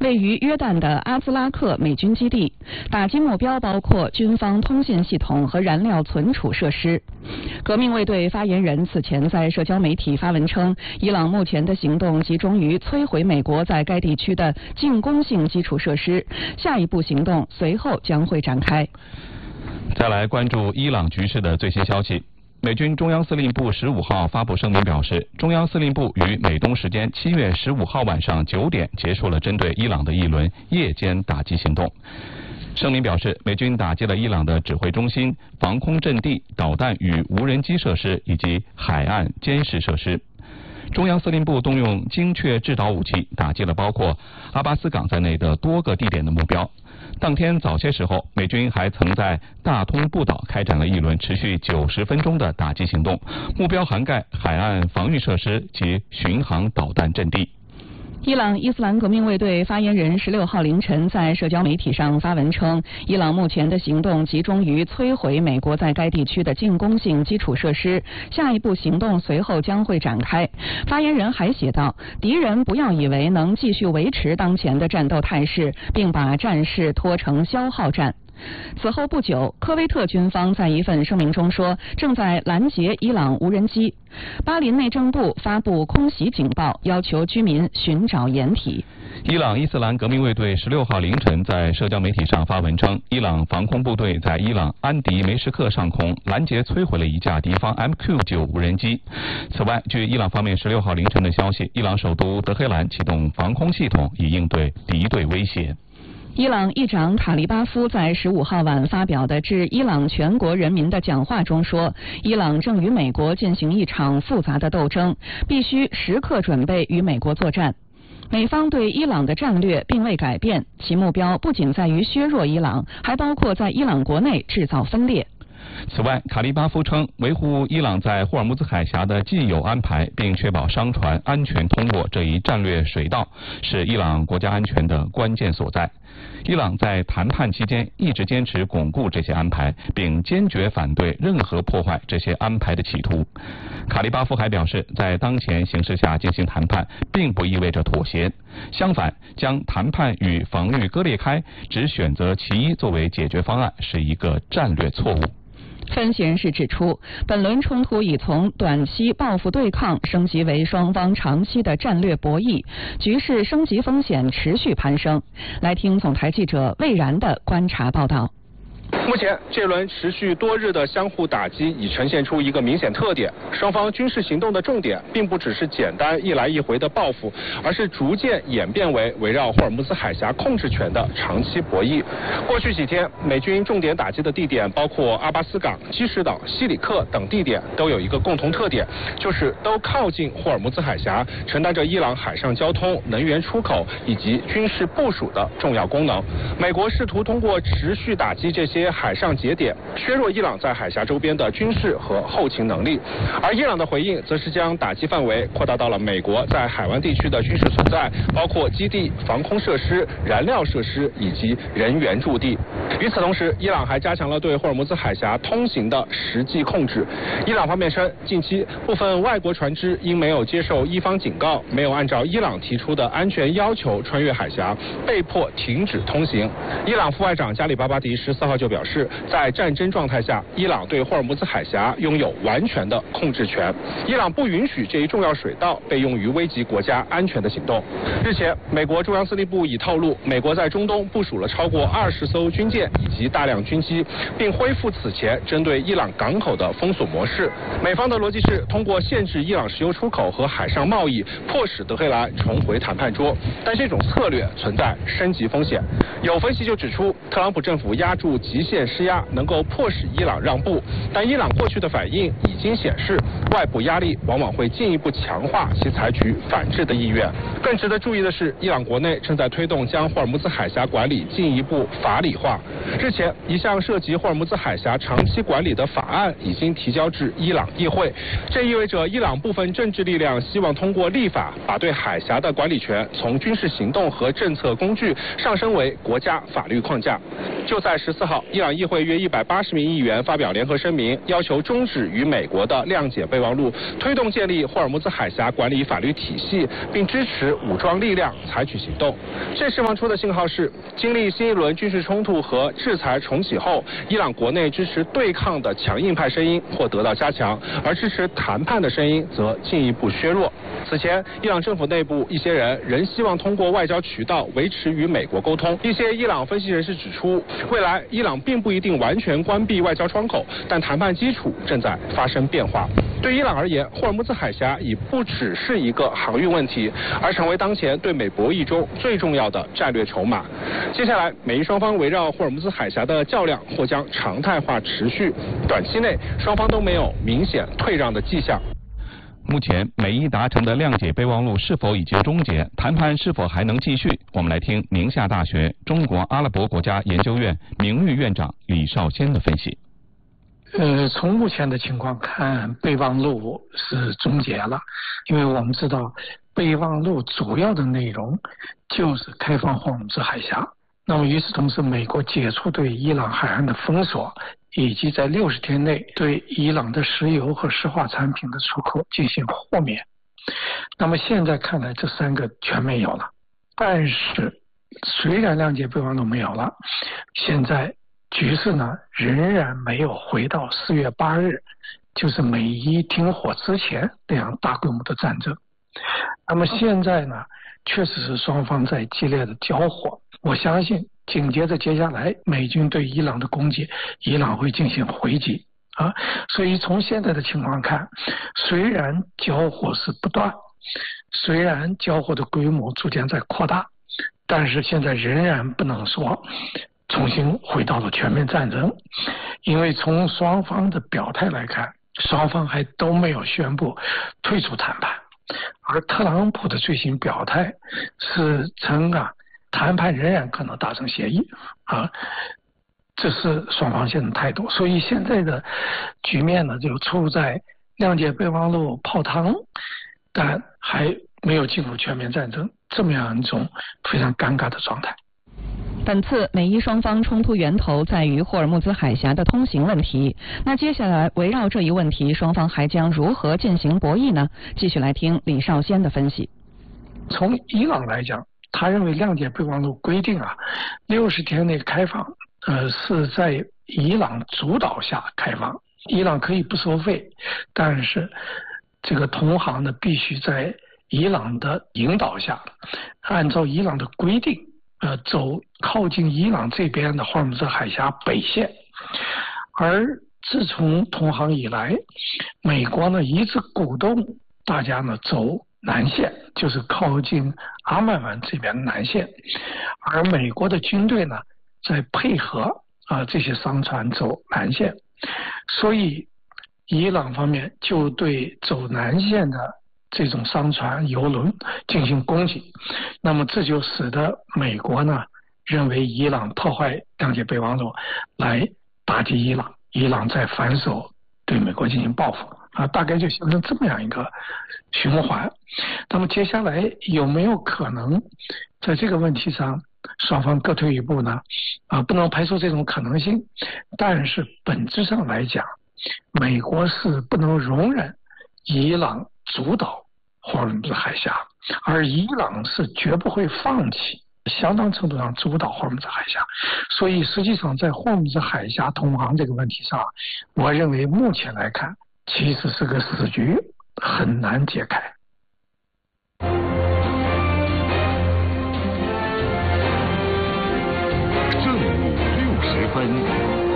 位于约旦的阿兹拉克美军基地，打击目标包括军方通信系统和燃料存储设施。革命卫队发言人此前在社交媒体发文称，伊朗目前的行动集中于摧毁美国在该地区的进攻性基础设施，下一步行动随后将会展开。 再来关注伊朗局势的最新消息。美军中央司令部15号发布声明表示，中央司令部于美东时间7月15号晚上9点结束了针对伊朗的一轮夜间打击行动。声明表示，美军打击了伊朗的指挥中心、防空阵地、导弹与无人机设施以及海岸监视设施。中央司令部动用精确制导武器打击了包括阿巴斯港在内的多个地点的目标。当天早些时候，美军还曾在大通布岛开展了一轮持续90分钟的打击行动，目标涵盖海岸防御设施及巡航导弹阵地。 伊朗伊斯兰革命卫队发言人16号凌晨在社交媒体上发文称，伊朗目前的行动集中于摧毁美国在该地区的进攻性基础设施，下一步行动随后将会展开。发言人还写道，敌人不要以为能继续维持当前的战斗态势，并把战事拖成消耗战。此后不久，科威特军方在一份声明中说，正在拦截伊朗无人机。巴林内政部发布空袭警报，要求居民寻找掩体。 伊朗伊斯兰革命卫队16号凌晨在社交媒体上发文称，伊朗防空部队在伊朗安迪梅什克上空拦截摧毁了一架敌方 MQ-9 无人机。此外，据伊朗方面16号凌晨的消息，伊朗首都德黑兰启动防空系统，以应对敌对威胁。 伊朗议长塔利巴夫在15号晚发表的致伊朗全国人民的讲话中说，伊朗正与美国进行一场复杂的斗争，必须时刻准备与美国作战。美方对伊朗的战略并未改变，其目标不仅在于削弱伊朗，还包括在伊朗国内制造分裂。 此外，卡利巴夫称，维护伊朗在霍尔木兹海峡的既有安排，并确保商船安全通过这一战略水道，是伊朗国家安全的关键所在。伊朗在谈判期间一直坚持巩固这些安排，并坚决反对任何破坏这些安排的企图。卡利巴夫还表示，在当前形势下进行谈判，并不意味着妥协，相反，将谈判与防御割裂开，只选择其一作为解决方案，是一个战略错误。 分析人士指出，本轮冲突已从短期报复对抗升级为双方长期的战略博弈，局势升级风险持续攀升。来听总台记者魏然的观察报道。 目前，这轮持续多日的相互打击已呈现出一个明显特点：双方军事行动的重点并不只是简单一来一回的报复，而是逐渐演变为围绕霍尔木兹海峡控制权的长期博弈。过去几天，美军重点打击的地点包括阿巴斯港、基什岛、西里克等地点，都有一个共同特点，就是都靠近霍尔木兹海峡，承担着伊朗海上交通、能源出口以及军事部署的重要功能。美国试图通过持续打击这些海上节点，削弱伊朗在海峡周边的军事和后勤能力，而伊朗的回应则是将打击范围扩大到了美国在海湾地区的军事所在，包括基地、防空设施、燃料设施以及人员驻地。与此同时，伊朗还加强了对霍尔木兹海峡通行的实际控制。伊朗方面称，近期部分外国船只因没有接受伊方警告，没有按照伊朗提出的安全要求穿越海峡，被迫停止通行。伊朗副外长加里巴巴迪14号就表示，在战争状态下，伊朗对霍尔木兹海峡拥有完全的控制权，伊朗不允许这一重要水道被用于危及国家安全的行动。日前，美国中央司令部已透露，美国在中东部署了超过20艘军舰以及大量军机，并恢复此前针对伊朗港口的封锁模式。美方的逻辑是通过限制伊朗石油出口和海上贸易，迫使德黑兰重回谈判桌，但这种策略存在升级风险。有分析就指出，特朗普政府压住极限施压能够迫使伊朗让步，但伊朗过去的反应已经显示，外部压力往往会进一步强化其采取反制的意愿。更值得注意的是，伊朗国内正在推动将霍尔木兹海峡管理进一步法理化。日前，一项涉及霍尔木兹海峡长期管理的法案已经提交至伊朗议会，这意味着伊朗部分政治力量希望通过立法把对海峡的管理权从军事行动和政策工具上升为国家法律框架。 就在14号，伊朗议会约180名议员发表联合声明，要求终止与美国的谅解备忘录，推动建立霍尔木兹海峡管理法律体系，并支持武装力量采取行动。这释放出的信号是，经历新一轮军事冲突和制裁重启后，伊朗国内支持对抗的强硬派声音或得到加强，而支持谈判的声音则进一步削弱。此前，伊朗政府内部一些人仍希望通过外交渠道维持与美国沟通。一些伊朗分析人士指出，未来伊朗并不一定完全关闭外交窗口，但谈判基础正在发生变化。对伊朗而言，霍尔木兹海峡已不只是一个航运问题，而成为当前对美博弈中最重要的战略筹码。接下来，美伊双方围绕霍尔木兹海峡的较量或将常态化持续，短期内双方都没有明显退让的迹象。 目前，美伊达成的谅解备忘录是否已经终结？谈判是否还能继续？我们来听宁夏大学中国阿拉伯国家研究院名誉院长李少先的分析。 从目前的情况看，备忘录是终结了，因为我们知道备忘录主要的内容就是开放霍尔木兹海峡。那么与此同时，美国解除对伊朗海岸的封锁，以及在60天内对伊朗的石油和石化产品的出口进行豁免。那么现在看来，这3个全没有了。但是虽然谅解备忘录没有了，现在局势呢仍然没有回到4月8日，就是美伊停火之前那样大规模的战争。那么现在呢，确实是双方在激烈的交火。我相信紧接着接下来美军对伊朗的攻击，伊朗会进行回击啊。所以从现在的情况看，虽然交火是不断，虽然交火的规模逐渐在扩大，但是现在仍然不能说重新回到了全面战争，因为从双方的表态来看，双方还都没有宣布退出谈判，而特朗普的最新表态是称谈判仍然可能达成协议啊，这是双方现在的态度。所以现在的局面呢，就处在谅解备忘录泡汤，但还没有进入全面战争这么样一种非常尴尬的状态。 本次美伊双方冲突源头在于霍尔木兹海峡的通行问题。那接下来围绕这一问题，双方还将如何进行博弈呢？继续来听李少先的分析。 从伊朗来讲，他认为谅解备忘录规定60天内开放，是在伊朗主导下开放，伊朗可以不收费，但是这个同行呢必须在伊朗的引导下，按照伊朗的规定，走靠近伊朗这边的霍尔木兹海峡北线。而自从同行以来，美国呢一直鼓动大家呢走南线，就是靠近阿曼湾这边的南线，而美国的军队呢在配合这些商船走南线，所以伊朗方面就对走南线的这种商船油轮进行攻击。那么这就使得美国呢认为伊朗破坏谅解备忘录来打击伊朗，伊朗再反手对美国进行报复大概就形成这么样一个循环。那么接下来有没有可能在这个问题上双方各退一步呢？不能排除这种可能性，但是本质上来讲，美国是不能容忍伊朗主导霍尔木兹海峡，而伊朗是绝不会放弃相当程度上主导霍尔木兹海峡。所以实际上在霍尔木兹海峡通航这个问题上，我认为目前来看其实是个死局，很难解开。 正午60分。